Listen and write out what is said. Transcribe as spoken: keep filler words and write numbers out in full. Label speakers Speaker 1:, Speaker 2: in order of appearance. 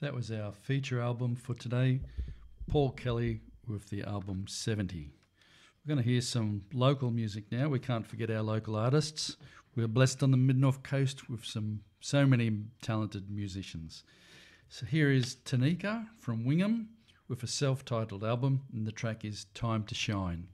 Speaker 1: That was our feature album for today, Paul Kelly with the album seventy. We're going to hear some local music now. We can't forget our local artists. We're blessed on the Mid-North Coast with some so many talented musicians. So here is Tanika from Wingham with a self-titled album, and the track is Time to Shine.